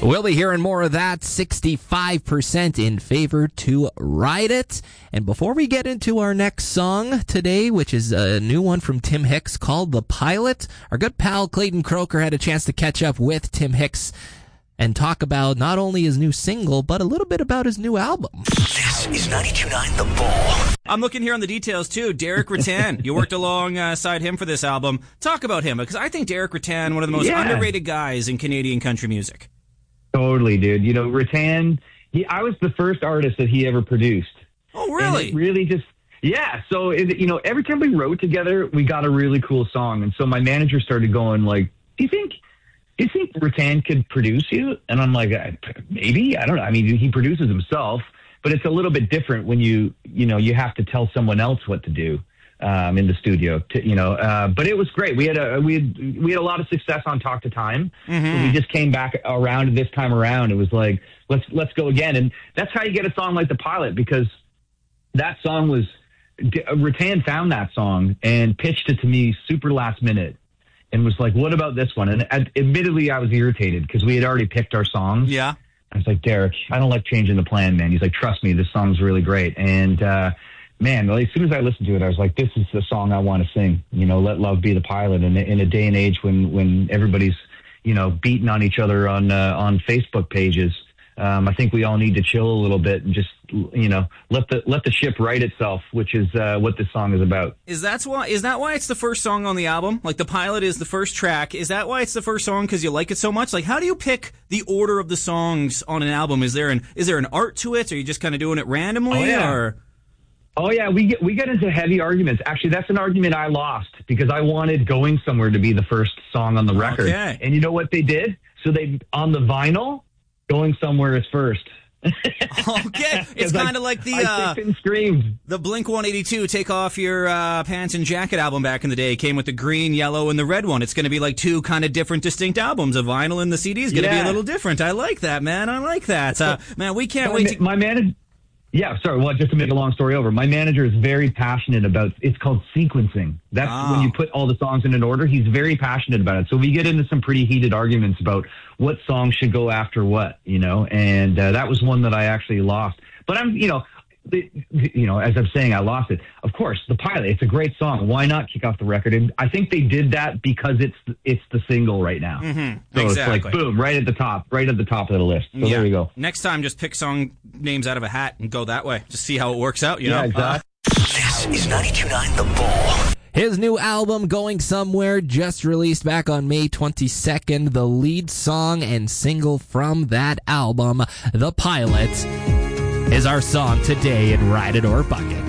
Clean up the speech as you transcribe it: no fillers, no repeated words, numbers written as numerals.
We'll be hearing more of that. 65% in favor to Ride It. And before we get into our next song today, which is a new one from Tim Hicks called The Pilot, our good pal Clayton Croker had a chance to catch up with Tim Hicks and talk about not only his new single, but a little bit about his new album. This is 92.9 The Bull. I'm looking here on the details, too. Derek Rattan. You worked alongside him for this album. Talk about him, because I think Derek Rattan, one of the most underrated guys in Canadian country music. Totally, dude. You know, Rattan, I was the first artist that he ever produced. Oh, really? And it really just, yeah. So, every time we wrote together, we got a really cool song. And so my manager started going like, do you think Rattan could produce you? And I'm like, maybe. I don't know. I mean, he produces himself, but it's a little bit different when you have to tell someone else what to do in the studio. But it was great. We had a lot of success on Talk to Time. Mm-hmm. So we just came back around this time around. It was like, let's go again. And that's how you get a song like The Pilot, because that song was Rattan found that song and pitched it to me super last minute. And was like, what about this one? And admittedly, I was irritated because we had already picked our songs. Yeah. I was like, Derek, I don't like changing the plan, man. He's like, trust me, this song's really great. And, man, as soon as I listened to it, I was like, this is the song I want to sing. Let love be the pilot. And in a day and age when everybody's, beating on each other on Facebook pages, I think we all need to chill a little bit and just, let the ship right itself, which is what this song is about. Is that why it's the first song on the album? Like, The Pilot is the first track. Is that why it's the first song, because you like it so much? Like, how do you pick the order of the songs on an album? Is there an art to it? Or are you just kind of doing it randomly? Oh yeah, we get into heavy arguments. Actually, that's an argument I lost because I wanted Going Somewhere to be the first song on the record. Okay. And you know what they did? So on the vinyl, Going Somewhere is first. Okay, it's kind of like I kicked and screamed. The Blink-182 Take Off Your Pants and Jacket album back in the day came with the green, yellow, and the red one. It's going to be like two kind of different, distinct albums. A vinyl and the CD is going to be a little different. I like that, man. I like that. Man, we can't wait to... My manager... Yeah, sorry. Well, just to make a long story over, my manager is very passionate about, it's called sequencing. That's when you put all the songs in an order. He's very passionate about it. So we get into some pretty heated arguments about what song should go after what, and that was one that I actually lost. But as I'm saying, I lost it. Of course, The Pilot, it's a great song. Why not kick off the record? And I think they did that because it's the single right now. Mm-hmm. So exactly. It's like, boom, right at the top of the list. So there you go. Next time, just pick song names out of a hat and go that way. Just see how it works out, Yeah, exactly. This is 92.9 The Bull. His new album, Going Somewhere, just released back on May 22nd. The lead song and single from that album, The Pilot, is our song today in Ride It or Bucket.